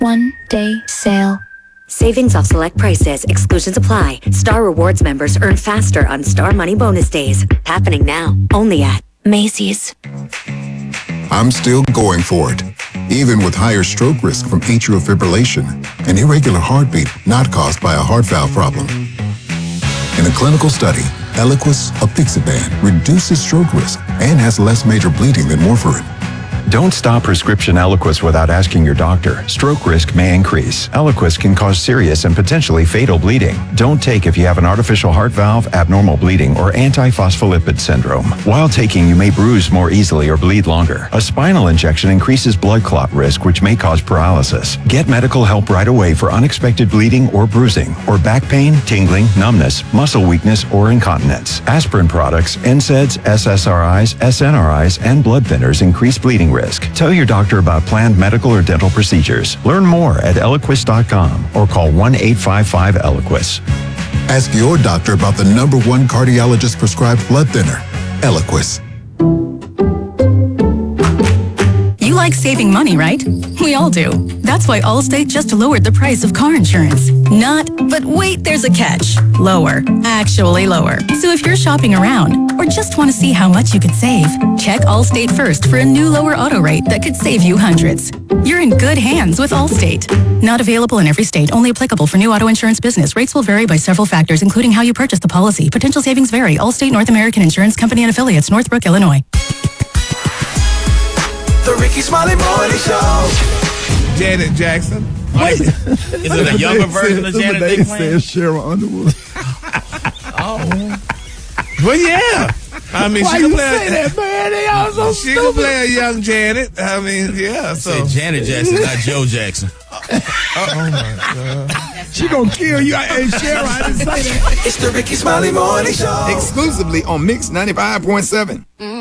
one-day sale. Savings off select prices. Exclusions apply. Star Rewards members earn faster on Star Money Bonus Days. Happening now. Only at Macy's. I'm still going for it, even with higher stroke risk from atrial fibrillation, an irregular heartbeat not caused by a heart valve problem. In a clinical study, Eliquis, apixaban, reduces stroke risk and has less major bleeding than warfarin. Don't stop prescription Eliquis without asking your doctor. Stroke risk may increase. Eliquis can cause serious and potentially fatal bleeding. Don't take if you have an artificial heart valve, abnormal bleeding, or antiphospholipid syndrome. While taking, you may bruise more easily or bleed longer. A spinal injection increases blood clot risk, which may cause paralysis. Get medical help right away for unexpected bleeding or bruising, or back pain, tingling, numbness, muscle weakness, or incontinence. Aspirin products, NSAIDs, SSRIs, SNRIs, and blood thinners increase bleeding risk. Tell your doctor about planned medical or dental procedures. Learn more at Eliquis.com or call 1-855-ELIQUIS. Ask your doctor about the #1 cardiologist prescribed blood thinner, Eliquis. You like saving money, right? We all do. That's why Allstate just lowered the price of car insurance. But wait, there's a catch. Lower. Actually lower. So if you're shopping around or just want to see how much you could save, check Allstate first for a new lower auto rate that could save you hundreds. You're in good hands with Allstate. Not available in every state. Only applicable for new auto insurance business. Rates will vary by several factors, including how you purchase the policy. Potential savings vary. Allstate North American Insurance Company and affiliates, Northbrook, Illinois. The Ricky Smiley Morning Show. Janet Jackson. Wait. Is it a younger version of Janet they playing? Cheryl Underwood. Oh. Well, yeah. I mean, Why she you can play say that, man? They all so she stupid. can play a young Janet. I mean, yeah. So Say Janet Jackson, not Joe Jackson. oh my God. She gonna kill you. Hey, Cheryl, I didn't say that. It's the Ricky Smiley Morning Show. Exclusively on Mix 95.7.